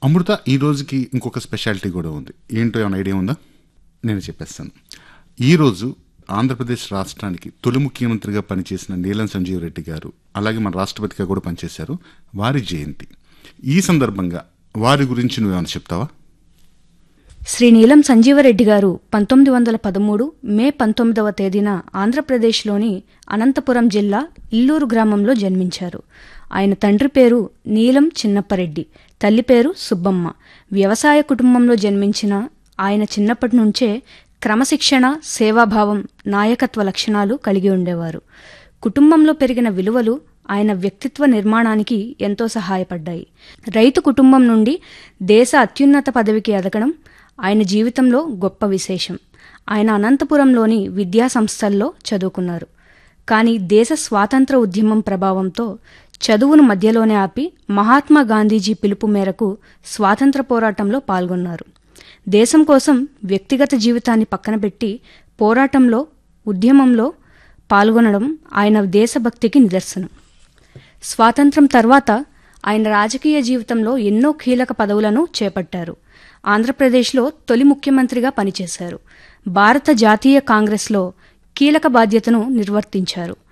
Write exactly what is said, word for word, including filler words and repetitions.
అమృత, ఈ రోజుకి ఇంకొక స్పెషాలిటీ కూడా ఉంది. ఏంటో ఏమైనా ఐడియా ఉందా? నేను చెప్పేస్తాను. ఈరోజు ఆంధ్రప్రదేశ్ రాష్ట్రానికి తొలి ముఖ్యమంత్రిగా పనిచేసిన నీలం సంజీవ్ రెడ్డి గారు, అలాగే మన రాష్ట్రపతిగా కూడా పనిచేశారు, వారి జయంతి. ఈ సందర్భంగా వారి గురించి నువ్వేమైనా చెప్తావా? శ్రీ నీలం సంజీవరెడ్డి గారు పంతొమ్మిది వందల పదమూడు మే పంతొమ్మిదవ తేదీన ఆంధ్రప్రదేశ్లోని అనంతపురం జిల్లా ఇల్లూరు గ్రామంలో జన్మించారు. ఆయన తండ్రి పేరు నీలం చిన్నప్పరెడ్డి, తల్లి పేరు సుబ్బమ్మ. వ్యవసాయ కుటుంబంలో జన్మించిన ఆయన చిన్నప్పటి నుంచే క్రమశిక్షణ, సేవాభావం, నాయకత్వ లక్షణాలు కలిగి ఉండేవారు. కుటుంబంలో పెరిగిన విలువలు ఆయన వ్యక్తిత్వ నిర్మాణానికి ఎంతో సహాయపడ్డాయి. రైతు కుటుంబం నుండి దేశ అత్యున్నత పదవికి ఎదగడం ఆయన జీవితంలో గొప్ప విశేషం. ఆయన అనంతపురంలోని విద్యా సంస్థల్లో చదువుకున్నారు. కానీ దేశ స్వాతంత్ర ఉద్యమం ప్రభావంతో చదువును మధ్యలోనే ఆపి మహాత్మా గాంధీజీ పిలుపు మేరకు స్వాతంత్ర పోరాటంలో పాల్గొన్నారు. దేశం కోసం వ్యక్తిగత జీవితాన్ని పక్కనపెట్టి పోరాటంలో, ఉద్యమంలో పాల్గొనడం ఆయన దేశభక్తికి నిదర్శనం. స్వాతంత్రం తర్వాత ఆయన రాజకీయ జీవితంలో ఎన్నో కీలక పదవులను చేపట్టారు. ఆంధ్రప్రదేశ్లో తొలి ముఖ్యమంత్రిగా పనిచేశారు. భారత జాతీయ కాంగ్రెస్లో కీలక బాధ్యతను నిర్వర్తించారు.